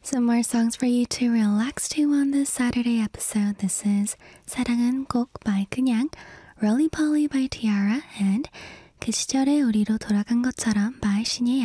Some more songs for you to relax to on this Saturday episode. This is 사랑은 꼭 by 그냥, Roly Poly by Tiara, and 그 시절의 우리로 돌아간 것처럼 by 신예영.